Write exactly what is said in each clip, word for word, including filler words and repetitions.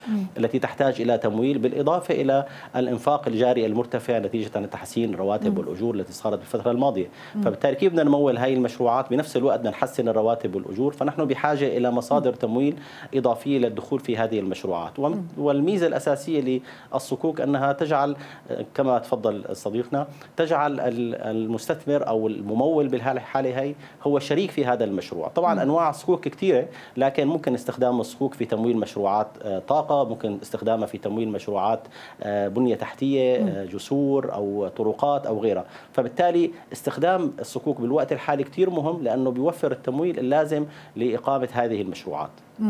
مم. التي تحتاج إلى تمويل، بالإضافة إلى الإنفاق الجاري المرتفع نتيجة تحسين الرواتب مم. والأجور التي صارت بالفترة الماضية. مم. فبالتالي كيف بدنا نمول هذه المشروعات بنفس الوقت بدنا نحسن الرواتب والأجور؟ فنحن بحاجة إلى مصادر تمويل إضافية للدخول في هذه المشروعات. والميزة الأساسية للصكوك أنها تجعل كما تفضل صديقنا تجعل المستثمر أو الممول بالحالة هي هو شريك في هذا المشروع. طبعا أنواع الصكوك كثيرة، لكن ممكن استخدام الصكوك في تمويل مشروعات طاقة، ممكن استخدامها في تمويل مشروعات بنية تحتية، جسور أو طرقات أو غيرها. فبالتالي استخدام الصكوك بالوقت الحالي كثير مهم، لأنه بيوفر التمويل اللازم لإقامة هذه المشروعات.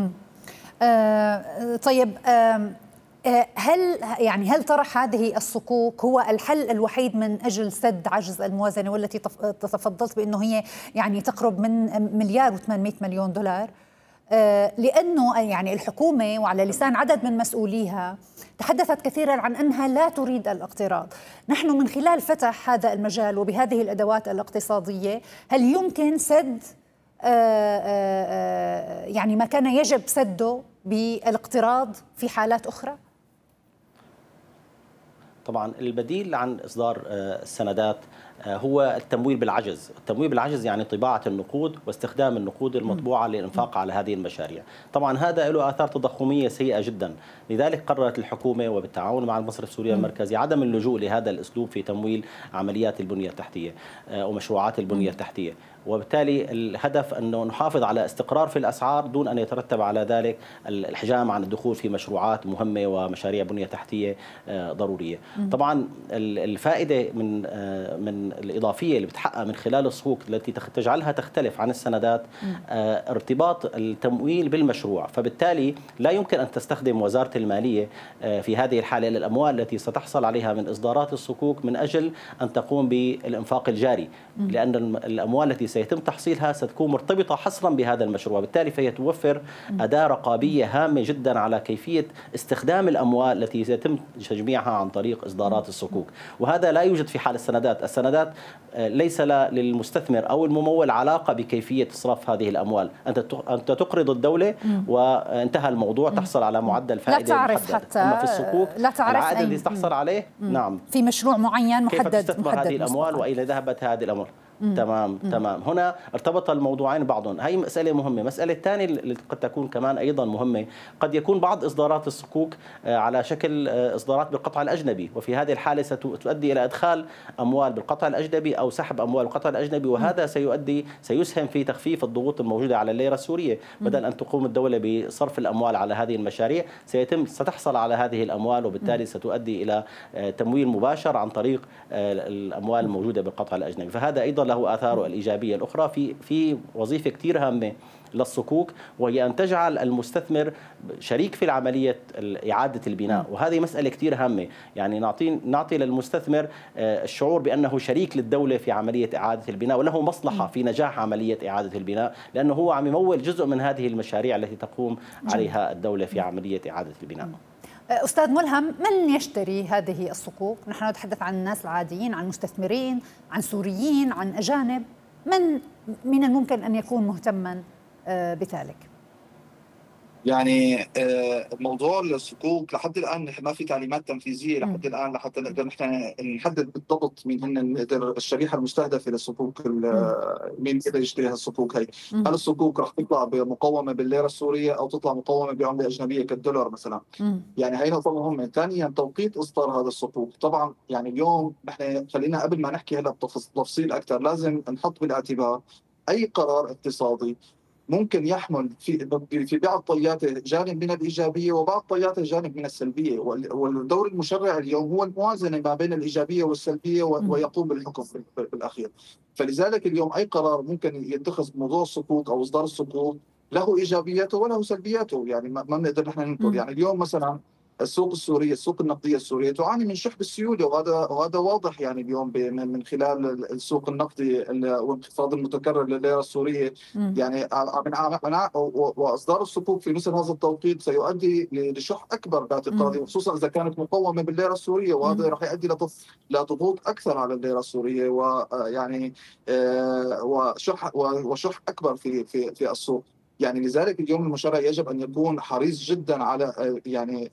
آه طيب، آه هل يعني هل طرح هذه الصكوك هو الحل الوحيد من أجل سد عجز الموازنة، والتي تفضلت بأنه هي يعني تقرب من مليار وثمانمئة مليون دولار؟ لأنه يعني الحكومة وعلى لسان عدد من مسؤوليها تحدثت كثيرا عن أنها لا تريد الاقتراض. نحن من خلال فتح هذا المجال وبهذه الأدوات الاقتصادية هل يمكن سد يعني ما كان يجب سده بالاقتراض في حالات أخرى؟ طبعا البديل عن إصدار السندات هو التمويل بالعجز. التمويل بالعجز يعني طباعة النقود واستخدام النقود المطبوعة للإنفاق على هذه المشاريع. طبعا هذا له آثار تضخمية سيئة جدا، لذلك قررت الحكومة وبالتعاون مع المصرف السوري المركزي عدم اللجوء لهذا الأسلوب في تمويل عمليات البنية التحتية ومشروعات البنية التحتية. وبالتالي الهدف أنه نحافظ على استقرار في الأسعار دون أن يترتب على ذلك الحجام عن الدخول في مشروعات مهمة ومشاريع بنية تحتية ضرورية. طبعا الفائدة من من الإضافية اللي بتحقق من خلال الصكوك التي تجعلها تختلف عن السندات ارتباط التمويل بالمشروع. فبالتالي لا يمكن أن تستخدم وزارة المالية في هذه الحالة الأموال التي ستحصل عليها من إصدارات الصكوك من أجل أن تقوم بالإنفاق الجاري، لأن الأموال التي سيتم تحصيلها ستكون مرتبطة حصرا بهذا المشروع. بالتالي فهي توفر أداة رقابية هامة جدا على كيفية استخدام الأموال التي سيتم تجميعها عن طريق إصدارات الصكوك، وهذا لا يوجد في حال السندات. السندات ليس للمستثمر أو الممول علاقة بكيفية إصراف هذه الأموال. أنت أنت تقرض الدولة وانتهى الموضوع، تحصل على معدل فائدة لا تعرف محدد. حتى أما في الصكوك لا تعرف العائد الذي تحصل عليه نعم في مشروع معين محدد، كيف تستثمر محدد هذه الأموال وأين ذهبت هذه الأموال. مم. تمام مم. تمام. هنا ارتبط الموضوعين بعضهم. هي مسألة مهمة. مسألة ثانية اللي قد تكون كمان أيضا مهمة، قد يكون بعض إصدارات الصكوك على شكل إصدارات بالقطع الأجنبي، وفي هذه الحالة ستؤدي إلى إدخال أموال بالقطع الأجنبي أو سحب أموال بالقطع الأجنبي، وهذا سيؤدي سيسهم في تخفيف الضغوط الموجودة على الليرة السورية. بدل أن تقوم الدولة بصرف الأموال على هذه المشاريع سيتم ستحصل على هذه الأموال، وبالتالي ستؤدي إلى تمويل مباشر عن طريق الأموال الموجودة بالقطع الأجنبي. فهذا أيضا له آثاره الإيجابية الأخرى في في وظيفة كثير هامة للصكوك، وهي أن تجعل المستثمر شريك في العملية إعادة البناء. وهذه مسألة كثير هامة، يعني نعطي نعطي للمستثمر الشعور بأنه شريك للدولة في عملية إعادة البناء، وله مصلحة في نجاح عملية إعادة البناء، لأنه هو عم يمول جزء من هذه المشاريع التي تقوم عليها الدولة في عملية إعادة البناء. أستاذ ملهم، من يشتري هذه الصكوك؟ نحن نتحدث عن الناس العاديين، عن مستثمرين، عن سوريين، عن أجانب. من من الممكن أن يكون مهتما بذلك؟ يعني موضوع الصكوك لحد الآن ما في تعليمات تنفيذية لحد الآن لحتى نقدر نحن نحدد بالضبط مين هن الشريحة المستهدفة للصكوك، مين يقدر يشتري هالصكوك هي. هل الصكوك رح تطلع بمقومة بالليرة السورية أو تطلع مقومة بعملة أجنبية كالدولار مثلا؟ يعني هي نقطة مهمة. ثانيا توقيت إصدار هذا الصكوك. طبعا يعني اليوم نحن خلينا قبل ما نحكي هلا بتفصيل أكثر لازم نحط بالاعتبار أي قرار اقتصادي ممكن يحمل في في بعض طياته جانب من الايجابيه وبعض طياته جانب من السلبيه، والدور المشرع اليوم هو الموازنه ما بين الايجابيه والسلبيه ويقوم بالحكم بالاخير. فلذلك اليوم اي قرار ممكن يتخذ بموضوع الصكوك او اصدار الصكوك له ايجابياته وله سلبياته، يعني ما بنقدر نحن ننكر. يعني اليوم مثلا السوق السورية، السوق النقدية السورية تعاني من شح بالسيولة، وهذا وهذا واضح يعني اليوم من خلال السوق النقدي والانخفاض المتكرر للليرة السورية. يعني واصدار الصكوك في مثل هذا التوقيت سيؤدي لشح اكبر باعتقادي، وخصوصا اذا كانت مقومة بالليرة السورية، وهذا راح يؤدي لضغوط اكثر على الليرة السورية، ويعني وشح وشح اكبر في في في السوق. يعني لذلك اليوم المشرع يجب ان يكون حريص جدا على يعني